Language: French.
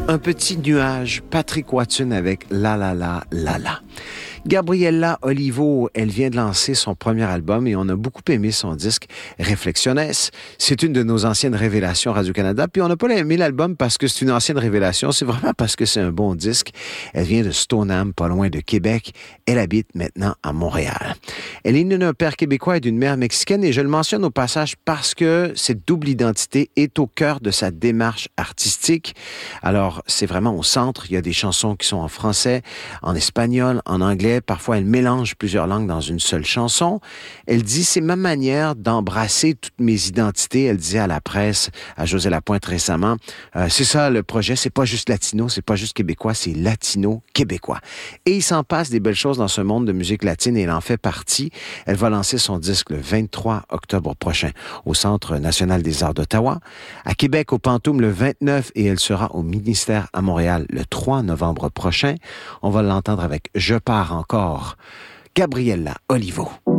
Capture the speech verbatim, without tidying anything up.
Un petit nuage, Patrick Watson avec La La La La La. Gabriella Olivo, elle vient de lancer son premier album et on a beaucoup aimé son disque Reflexiones. C'est une de nos anciennes révélations Radio-Canada. Puis on n'a pas aimé l'album parce que c'est une ancienne révélation, c'est vraiment parce que c'est un bon disque. Elle vient de Stoneham, pas loin de Québec. Elle habite maintenant à Montréal. Elle est née d'un père québécois et d'une mère mexicaine et je le mentionne au passage parce que cette double identité est au cœur de sa démarche artistique. Alors, c'est vraiment au centre. Il y a des chansons qui sont en français, en espagnol, en anglais. Parfois, elle mélange plusieurs langues dans une seule chanson. Elle dit, c'est ma manière d'embrasser toutes mes identités. Elle disait à la presse, à José Lapointe récemment, euh, c'est ça le projet, c'est pas juste latino, c'est pas juste québécois, c'est latino-québécois. Et il s'en passe des belles choses dans ce monde de musique latine et elle en fait partie. Elle va lancer son disque le vingt-trois octobre prochain au Centre national des arts d'Ottawa, à Québec au Pantoum le vingt-neuf et elle sera au ministère à Montréal le trois novembre prochain. On va l'entendre avec Je pars encore, Gabriella Olivo.